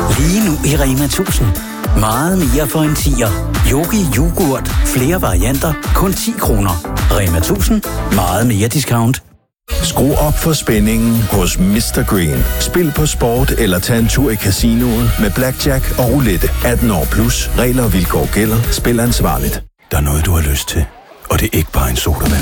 Lige nu i Rema 1000. Meget mere for en 10'er. Yogi Yoghurt. Flere varianter. Kun 10 kroner. Rema 1000. Meget mere discount. Skru op for spændingen hos Mr. Green. Spil på sport eller tag en tur i casinoet med blackjack og roulette. 18 år plus. Regler og vilkår gælder. Spil ansvarligt. Der er noget, du har lyst til. Og det er ikke bare en sodavand.